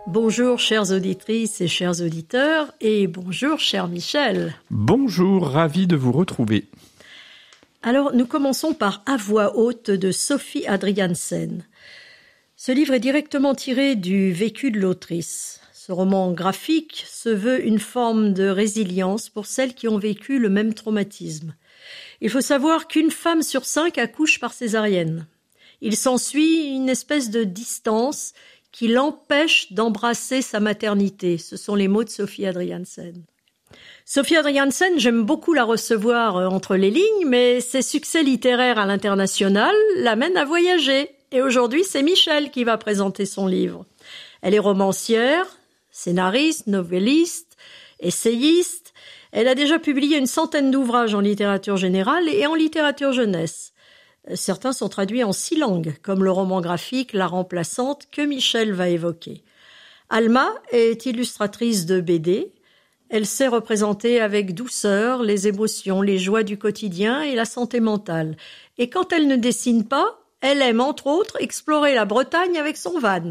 Bonjour chères auditrices et chers auditeurs, et bonjour cher Michel. Bonjour, ravi de vous retrouver. Alors nous commençons par À voix haute de Sophie Adriaansen. Ce livre est directement tiré du vécu de l'autrice. Ce roman graphique se veut une forme de résilience pour celles qui ont vécu le même traumatisme. Il faut savoir qu'une femme sur 5 accouche par césarienne. Il s'ensuit une espèce de distance qui l'empêche d'embrasser sa maternité. Ce sont les mots de Sophie Adriaansen. Sophie Adriaansen, j'aime beaucoup la recevoir entre les lignes, mais ses succès littéraires à l'international l'amènent à voyager. Et aujourd'hui, c'est Michel qui va présenter son livre. Elle est romancière, scénariste, novelliste, essayiste. Elle a déjà publié une centaine d'ouvrages en littérature générale et en littérature jeunesse. Certains sont traduits en 6 langues, comme le roman graphique La Remplaçante que Michel va évoquer. Alma est illustratrice de BD. Elle sait représenter avec douceur les émotions, les joies du quotidien et la santé mentale. Et quand elle ne dessine pas, elle aime entre autres explorer la Bretagne avec son van.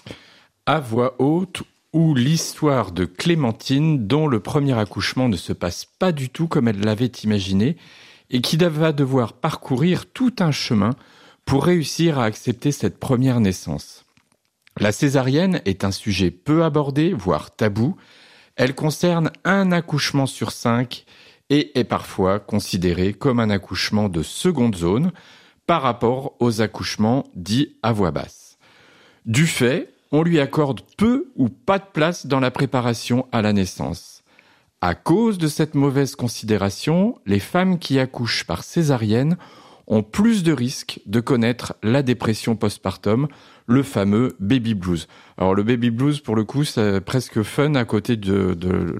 À voix haute, ou l'histoire de Clémentine, dont le premier accouchement ne se passe pas du tout comme elle l'avait imaginé, et qui va devoir parcourir tout un chemin pour réussir à accepter cette première naissance. La césarienne est un sujet peu abordé, voire tabou. Elle concerne un accouchement sur 5 et est parfois considérée comme un accouchement de seconde zone par rapport aux accouchements dits à voix basse. Du fait, on lui accorde peu ou pas de place dans la préparation à la naissance. À cause de cette mauvaise considération, les femmes qui accouchent par césarienne ont plus de risques de connaître la dépression postpartum, le fameux baby blues. Alors le baby blues, pour le coup, c'est presque fun à côté de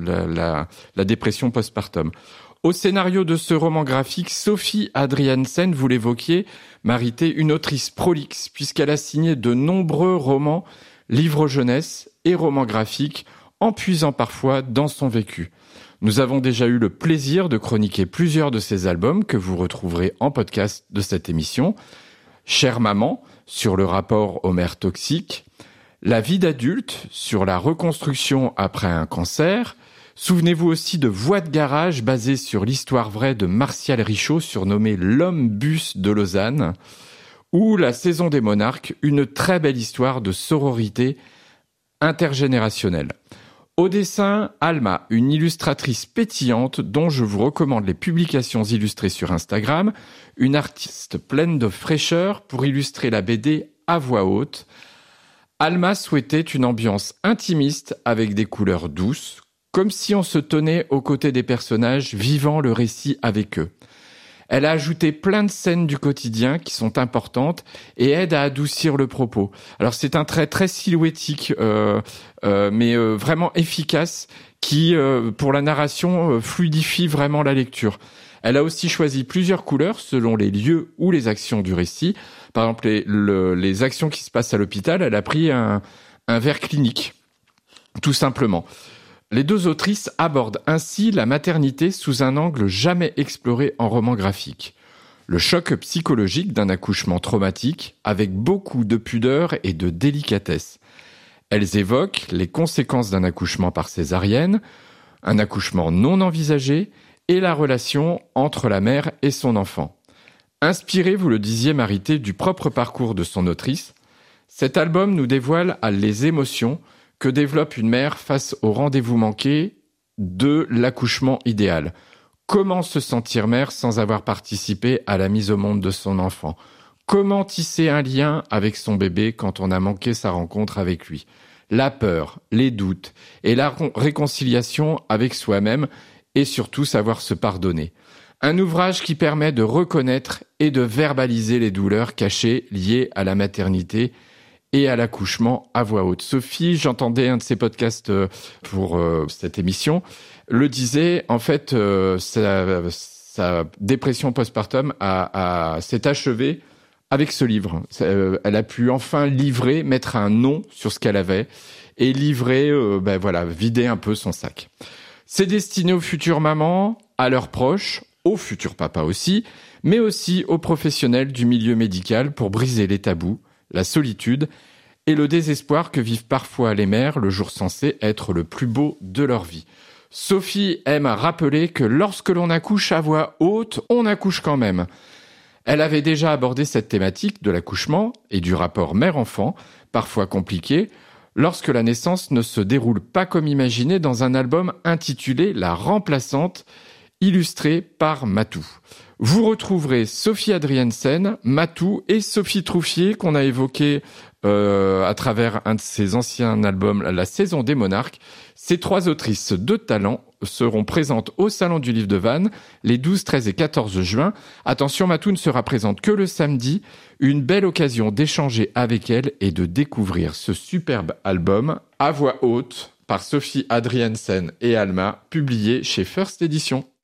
la dépression postpartum. Au scénario de ce roman graphique, Sophie Adriaansen, vous l'évoquiez, maritait une autrice prolixe, puisqu'elle a signé de nombreux romans, livres jeunesse et romans graphiques, en puisant parfois dans son vécu. Nous avons déjà eu le plaisir de chroniquer plusieurs de ces albums que vous retrouverez en podcast de cette émission. Chère maman, sur le rapport aux mères toxiques. La vie d'adulte, sur la reconstruction après un cancer. Souvenez-vous aussi de Voix de garage, basée sur l'histoire vraie de Martial Richaud, surnommé l'homme bus de Lausanne. Ou La saison des monarques, une très belle histoire de sororité intergénérationnelle. Au dessin, Alma, une illustratrice pétillante dont je vous recommande les publications illustrées sur Instagram, une artiste pleine de fraîcheur pour illustrer la BD à voix haute. Alma souhaitait une ambiance intimiste avec des couleurs douces, comme si on se tenait aux côtés des personnages vivant le récit avec eux. Elle a ajouté plein de scènes du quotidien qui sont importantes et aident à adoucir le propos. Alors c'est un trait très silhouettique, mais vraiment efficace, qui, pour la narration, fluidifie vraiment la lecture. Elle a aussi choisi plusieurs couleurs selon les lieux ou les actions du récit. Par exemple, les actions qui se passent à l'hôpital, elle a pris un vert clinique, tout simplement. Les deux autrices abordent ainsi la maternité sous un angle jamais exploré en roman graphique. Le choc psychologique d'un accouchement traumatique avec beaucoup de pudeur et de délicatesse. Elles évoquent les conséquences d'un accouchement par césarienne, un accouchement non envisagé et la relation entre la mère et son enfant. Inspiré, vous le disiez Marité, du propre parcours de son autrice, cet album nous dévoile les émotions que développe une mère face au rendez-vous manqué de l'accouchement idéal. Comment se sentir mère sans avoir participé à la mise au monde de son enfant ? Comment tisser un lien avec son bébé quand on a manqué sa rencontre avec lui ? La peur, les doutes et la réconciliation avec soi-même et surtout savoir se pardonner. Un ouvrage qui permet de reconnaître et de verbaliser les douleurs cachées liées à la maternité et à l'accouchement à voix haute. Sophie, j'entendais un de ses podcasts pour cette émission, le disait, en fait, sa dépression postpartum s'est achevée avec ce livre. Elle a pu enfin mettre un nom sur ce qu'elle avait et vider un peu son sac. C'est destiné aux futures mamans, à leurs proches, aux futurs papas aussi, mais aussi aux professionnels du milieu médical pour briser les tabous, la solitude et le désespoir que vivent parfois les mères le jour censé être le plus beau de leur vie. Sophie aime à rappeler que lorsque l'on accouche à voix haute, on accouche quand même. Elle avait déjà abordé cette thématique de l'accouchement et du rapport mère-enfant, parfois compliqué, lorsque la naissance ne se déroule pas comme imaginé dans un album intitulé « La remplaçante », illustré par Matou. Vous retrouverez Sophie Adriaensen, Matou et Sophie Trouffier qu'on a évoqué à travers un de ses anciens albums, La Saison des Monarques. Ces 3 autrices de talent seront présentes au Salon du Livre de Vannes les 12, 13 et 14 juin. Attention, Matou ne sera présente que le samedi. Une belle occasion d'échanger avec elle et de découvrir ce superbe album à voix haute par Sophie Adriaensen et Alma, publié chez First Edition.